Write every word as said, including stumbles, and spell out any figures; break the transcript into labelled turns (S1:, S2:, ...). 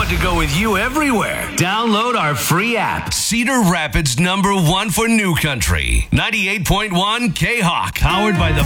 S1: want to go with you everywhere. Download our free app.
S2: Cedar Rapids number one for New Country. ninety-eight point one K-Hawk. Powered by the